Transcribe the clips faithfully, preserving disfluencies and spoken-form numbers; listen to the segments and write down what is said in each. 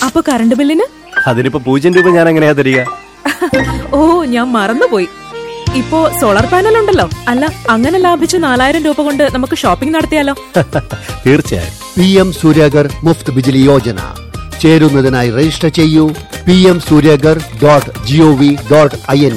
അപ്പൊ കറണ്ട് ബില്ലിന്? അതിനിപ്പോ പൂജ്യം രൂപ ഞാൻ എങ്ങനെയാ തരിക? ഓ, ഞാൻ മറന്നുപോയി. ഇപ്പോ സോളാർ പാനൽ ഉണ്ടല്ലോ. അല്ല, അങ്ങനെ ലാഭിച്ച നാലായിരം രൂപ കൊണ്ട് നമുക്ക് ഷോപ്പിംഗ് നടത്തിയാലോ? തീർച്ചയായും. P M Suryaghar Muft Bijli Yojana ചേരുന്നതിനായി register ചെയ്യൂ P M Suryaghar dot G O V dot I N.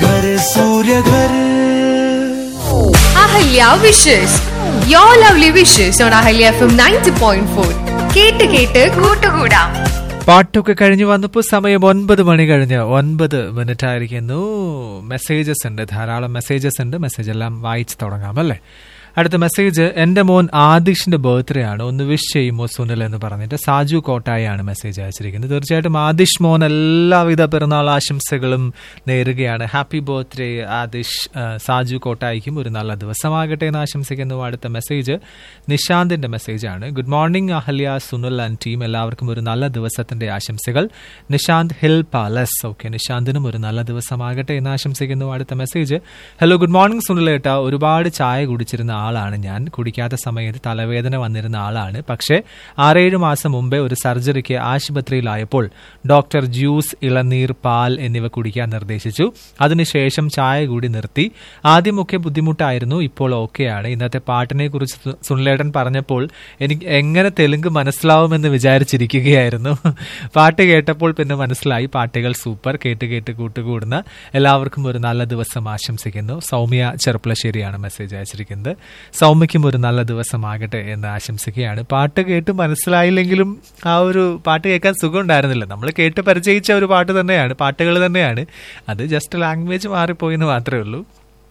Ahalya wishes, യോ lovely wishes on Ahalya F M ninety point four. കേട്ട് കേട്ട് കൂട്ടുകൂടാം. പാട്ടൊക്കെ കഴിഞ്ഞ് വന്നപ്പോൾ സമയം ഒൻപത് മണി കഴിഞ്ഞ് ഒൻപത് മിനിറ്റ് ആയിരിക്കുന്നു. മെസ്സേജസ് ഉണ്ട്, ധാരാളം മെസ്സേജസ് ഉണ്ട്. മെസ്സേജ് എല്ലാം വായിച്ചു തുടങ്ങാം അല്ലേ? അടുത്ത മെസ്സേജ്, എന്റെ മോൻ ആദിഷിന്റെ ബർത്ത്ഡേ ആണ്, ഒന്ന് വിഷ് ചെയ്യുമോ സുനിൽ എന്ന് പറഞ്ഞിട്ട് സാജു കോട്ടായാണ് മെസ്സേജ് അയച്ചിരിക്കുന്നത്. തീർച്ചയായിട്ടും ആദിഷ് മോൻ എല്ലാവിധ പിറന്നാൾ ആശംസകളും നേരുകയാണ്. Happy birthday Adish. സാജു കോട്ടായിക്കും ഒരു നല്ല ദിവസമാകട്ടെ എന്ന് ആശംസിക്കുന്നു. അടുത്ത മെസ്സേജ് നിശാന്തിന്റെ മെസ്സേജാണ്. Good morning Ahalya, Sunil and team, എല്ലാവർക്കും ഒരു നല്ല ദിവസത്തിന്റെ ആശംസകൾ. Nishanth hill palace. ഓക്കെ, നിശാന്തിനും ഒരു നല്ല ദിവസമാകട്ടെ എന്ന് ആശംസിക്കുന്നു. അടുത്ത മെസ്സേജ്, ഹലോ ഗുഡ് മോർണിംഗ് സുനിലേട്ട, ഒരുപാട് ചായ കുടിച്ചിരുന്ന ആളാണ് ഞാൻ. കുടിക്കാത്ത സമയത്ത് തലവേദന വന്നിരുന്ന ആളാണ്. പക്ഷേ ആറേഴ് മാസം മുമ്പേ ഒരു സർജറിക്ക് ആശുപത്രിയിലായപ്പോൾ ഡോക്ടർ ജ്യൂസ്, ഇളനീർ, പാൽ എന്നിവ കുടിക്കാൻ നിർദ്ദേശിച്ചു. അതിനുശേഷം ചായ കൂടി നിർത്തി. ആദ്യമൊക്കെ ബുദ്ധിമുട്ടായിരുന്നു, ഇപ്പോൾ ഓക്കെയാണ്. ഇന്നത്തെ പാട്ടിനെ കുറിച്ച് സുനിലേട്ടൻ പറഞ്ഞപ്പോൾ എനിക്ക് എങ്ങനെ തെലുങ്ക് മനസ്സിലാവുമെന്ന് വിചാരിച്ചിരിക്കുകയായിരുന്നു. പാട്ട് കേട്ടപ്പോൾ പിന്നെ മനസ്സിലായി. പാട്ടുകൾ സൂപ്പർ. കേട്ട് കേട്ട് കൂട്ടുകൂടുന്ന എല്ലാവർക്കും ഒരു നല്ല ദിവസം ആശംസിക്കുന്നു. സൗമ്യ ചെറുപ്പളശ്ശേരിയാണ് മെസ്സേജ് അയച്ചിരിക്കുന്നത്. സൗമ്യയ്ക്കും ഒരു നല്ല ദിവസമാകട്ടെ എന്ന് ആശംസിക്കുകയാണ്. പാട്ട് കേട്ട് മനസ്സിലായില്ലെങ്കിലും ആ ഒരു പാട്ട് കേൾക്കാൻ സുഖം ഉണ്ടായിരുന്നില്ല. നമ്മൾ കേട്ട് പരിചയിച്ച ഒരു പാട്ട് തന്നെയാണ്, പാട്ടുകൾ തന്നെയാണ്. അത് ജസ്റ്റ് ലാംഗ്വേജ് മാറിപ്പോയെന്ന് മാത്രമേ ഉള്ളൂ.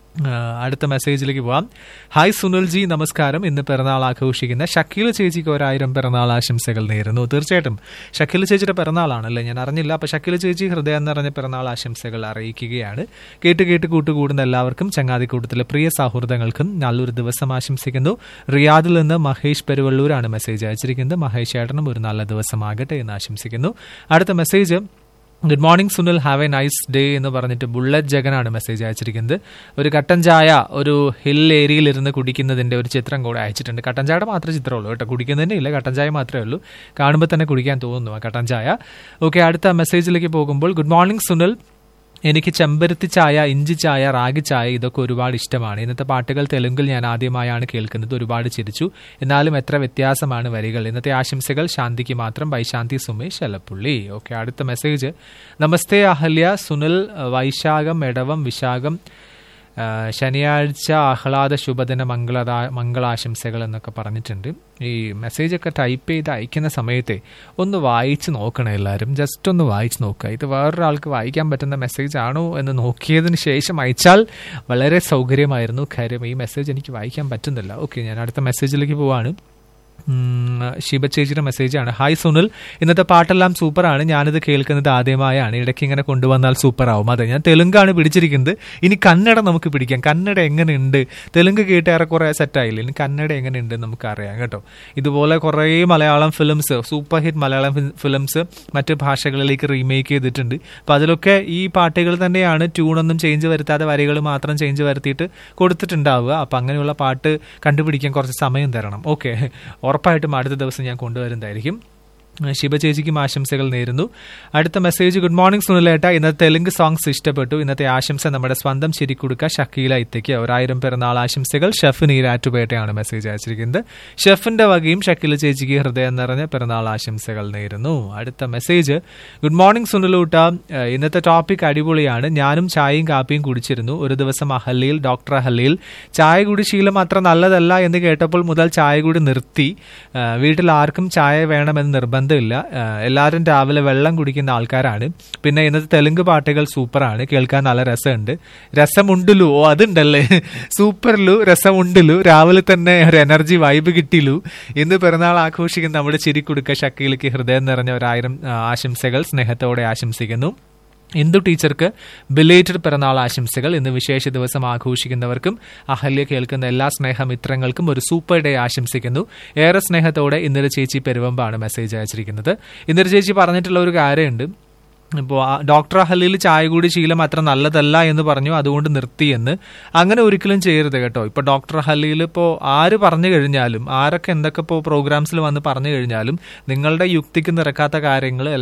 അടുത്ത മെസ്സേജിലേക്ക് പോവാം. ഹായ് സുനിൽജി, നമസ്കാരം. ഇന്ന് പിറന്നാൾ ആഘോഷിക്കുന്ന ഷക്കീല ചേച്ചിക്ക് ഒരായിരം പിറന്നാൾ ആശംസകൾ നേരുന്നു. തീർച്ചയായിട്ടും ഷക്കീല ചേച്ചിയുടെ പിറന്നാളാണല്ലേ, ഞാൻ അറിഞ്ഞില്ല. അപ്പോൾ ഷക്കീല ചേച്ചി ഹൃദയം നിറഞ്ഞ പിറന്നാൾ ആശംസകൾ അറിയിക്കുകയാണ്. കേട്ട് കേട്ട് കൂട്ടുകൂടുന്ന എല്ലാവർക്കും, ചങ്ങാതിക്കൂട്ടത്തിലെ പ്രിയ സൗഹൃദങ്ങൾക്കും നല്ലൊരു ദിവസം ആശംസിക്കുന്നു. റിയാദിൽ നിന്ന് മഹേഷ് പെരുവള്ളൂരാണ് മെസ്സേജ് അയച്ചിരിക്കുന്നത്. മഹേഷ് ചേട്ടനും ഒരു നല്ല ദിവസമാകട്ടെ എന്ന് ആശംസിക്കുന്നു. അടുത്ത message, good morning Sunil, have A nice day എന്ന് പറഞ്ഞിട്ട് ബുള്ളറ്റ് ജഗനാണ് മെസ്സേജ് അയച്ചിരിക്കുന്നത്. ഒരു കട്ടൻ ചായ ഒരു ഹിൽ ഏരിയയിൽ ഇരുന്ന് കുടിക്കുന്നതിന്റെ ഒരു ചിത്രം കൂടെ അയച്ചിട്ടുണ്ട്. കട്ടൻ ചായയുടെ മാത്രമേ ചിത്രമുള്ളൂ കേട്ടോ, കുടിക്കുന്നതിൻ്റെ ഇല്ല, കട്ടൻ ചായ മാത്രമേ ഉള്ളൂ. കാണുമ്പോൾ തന്നെ കുടിക്കാൻ തോന്നുന്നു ആ കട്ടൻ ചായ. ഓക്കെ, അടുത്ത മെസ്സേജിലേക്ക് പോകുമ്പോൾ, ഗുഡ് മോർണിംഗ് സുനിൽ, എനിക്ക് ചെമ്പരത്തി ചായ, ഇഞ്ചി ചായ, റാഗി ചായ ഇതൊക്കെ ഒരുപാട് ഇഷ്ടമാണ്. ഇന്നത്തെ പാട്ടുകൾ തെലുങ്കിൽ ഞാൻ ആദ്യമായാണ് കേൾക്കുന്നത്. ഒരുപാട് ചിരിച്ചു, എന്നാലും എത്ര വ്യത്യാസമാണ് വരികൾ. ഇന്നത്തെ ആശംസകൾ ശാന്തിക്ക് മാത്രം. By Shanti Sumesh Elappully. Okay, അടുത്ത മെസ്സേജ്, നമസ്തേ അഹല്യ, സുനിൽ വൈശാഖം എടവം വിശാഖം ശനിയാഴ്ച ആഹ്ലാദ ശുഭദിന മംഗള മംഗളാശംസകൾ എന്നൊക്കെ പറഞ്ഞിട്ടുണ്ട്. ഈ മെസ്സേജൊക്കെ ടൈപ്പ് ചെയ്ത് അയക്കുന്ന സമയത്തെ ഒന്ന് വായിച്ച് നോക്കണം എല്ലാവരും. ജസ്റ്റ് ഒന്ന് വായിച്ച് നോക്കുക. ഇത് വേറൊരാൾക്ക് വായിക്കാൻ പറ്റുന്ന മെസ്സേജ് ആണോ എന്ന് നോക്കിയതിന് ശേഷം അയച്ചാൽ വളരെ സൗകര്യമായിരുന്നു. കാര്യം ഈ മെസ്സേജ് എനിക്ക് വായിക്കാൻ പറ്റുന്നില്ല. ഓക്കെ, ഞാൻ അടുത്ത മെസ്സേജിലേക്ക് പോവാണ്. ഷിബ ചേച്ചിയുടെ മെസ്സേജാണ്. ഹായ് സുനിൽ, ഇന്നത്തെ പാട്ടെല്ലാം സൂപ്പറാണ്. ഞാനിത് കേൾക്കുന്നത് ആദ്യമായാണ്. ഇടയ്ക്ക് ഇങ്ങനെ കൊണ്ടുവന്നാൽ സൂപ്പറാവും. അതെ, ഞാൻ തെലുങ്കാണ് പിടിച്ചിരിക്കുന്നത്. ഇനി കന്നഡ നമുക്ക് പിടിക്കാം. കന്നഡ എങ്ങനെയുണ്ട്? തെലുങ്ക് കേട്ട് ഏറെക്കുറെ സെറ്റായില്ല. ഇനി കന്നഡ എങ്ങനെയുണ്ട് നമുക്ക് അറിയാം കേട്ടോ. ഇതുപോലെ കുറേ Malayalam films, super hit Malayalam films മറ്റ് ഭാഷകളിലേക്ക് റീമേക്ക് ചെയ്തിട്ടുണ്ട്. അപ്പോൾ അതിലൊക്കെ ഈ പാട്ടുകൾ തന്നെയാണ്, ട്യൂണൊന്നും ചേഞ്ച് വരുത്താതെ വരികൾ മാത്രം ചേഞ്ച് വരുത്തിയിട്ട് കൊടുത്തിട്ടുണ്ടാവുക. അപ്പം അങ്ങനെയുള്ള പാട്ട് കണ്ടുപിടിക്കാൻ കുറച്ച് സമയം തരണം. ഓക്കെ, ഉറപ്പായിട്ടും അടുത്ത ദിവസം ഞാൻ കൊണ്ടുവരുന്നതായിരിക്കും. ശിവ ചേച്ചിക്കും ആശംസകൾ നേരുന്നു. അടുത്ത മെസ്സേജ്, ഗുഡ് മോർണിംഗ് സുനിലേട്ട, ഇന്നത്തെ തെലുങ്ക് സോങ്സ് ഇഷ്ടപ്പെട്ടു. ഇന്നത്തെ ആശംസ നമ്മുടെ സ്വന്തം ചിരിക്കുടുക്ക ഷക്കീല ഇത്തയ്ക്ക് ഒരായിരം പിറന്നാൾ ആശംസകൾ. ഷെഫ് നീരാറ്റുപേട്ടയാണ് മെസ്സേജ് അയച്ചിരിക്കുന്നത്. ഷെഫിന്റെ വകയും ഷക്കീല ചേച്ചിക്ക് ഹൃദയം നിറഞ്ഞ പിറന്നാൾ ആശംസകൾ നേരുന്നു. അടുത്ത മെസ്സേജ്, ഗുഡ് മോർണിംഗ് സുനിലൂട്ട, ഇന്നത്തെ ടോപ്പിക് അടിപൊളിയാണ്. ഞാനും ചായയും കാപ്പിയും കുടിച്ചിരുന്നു. ഒരു ദിവസം അഹല്യയിൽ ഡോക്ടർ അഹല്യയിൽ ചായ കുടി ശീലം അത്ര നല്ലതല്ല എന്ന് കേട്ടപ്പോൾ മുതൽ ചായ കൂടി നിർത്തി. വീട്ടിൽ ആർക്കും ചായ വേണമെന്ന് നിർബന്ധം ില്ല എല്ലാവരും രാവിലെ വെള്ളം കുടിക്കുന്ന ആൾക്കാരാണ്. പിന്നെ ഇന്നത്തെ തെലുങ്ക് പാട്ടുകൾ സൂപ്പറാണ്, കേൾക്കാൻ നല്ല രസമുണ്ട്. രസമുണ്ടല്ലോ, ഓ അതുണ്ടല്ലേ, സൂപ്പർലു രസമുണ്ടല്ലോ. രാവിലെ തന്നെ ഒരു എനർജി വൈബ് കിട്ടിലു. ഇന്ന് പിറന്നാൾ ആഘോഷിക്കുന്ന നമ്മുടെ ചിരിക്കുടുക്ക ഷക്കീലേക്ക് ഹൃദയം നിറഞ്ഞ ഒരായിരം ആശംസകൾ സ്നേഹത്തോടെ ആശംസിക്കുന്നു. ഇന്ദു ടീച്ചർക്ക് ബിലേറ്റഡ് പിറന്നാൾ ആശംസകൾ. ഇന്ന് വിശേഷ ദിവസം ആഘോഷിക്കുന്നവർക്കും അഹല്യ കേൾക്കുന്ന എല്ലാ സ്നേഹമിത്രങ്ങൾക്കും ഒരു സൂപ്പർ ഡേ ആശംസിക്കുന്നു. ഏറെ സ്നേഹത്തോടെ ഇന്ദിര ചേച്ചി പെരുവമ്പാണ് മെസ്സേജ് അയച്ചിരിക്കുന്നത്. ഇന്ദിര ചേച്ചി പറഞ്ഞിട്ടുള്ള ഒരു കാര്യമുണ്ട്. ഇപ്പോൾ ഡോക്ടർ അഹല്യയിൽ ചായ കൂടി ശീലം അത്ര നല്ലതല്ല എന്ന് പറഞ്ഞു, അതുകൊണ്ട് നിർത്തിയെന്ന്. അങ്ങനെ ഒരിക്കലും ചെയ്യരുത് കേട്ടോ. ഇപ്പോൾ ഡോക്ടർ അഹല്യയിൽ ഇപ്പോൾ ആര് പറഞ്ഞു കഴിഞ്ഞാലും, ആരൊക്കെ എന്തൊക്കെ ഇപ്പോൾ പ്രോഗ്രാംസിൽ വന്ന് പറഞ്ഞു കഴിഞ്ഞാലും നിങ്ങളുടെ യുക്തിക്ക് നിരക്കാത്ത കാര്യങ്ങൾ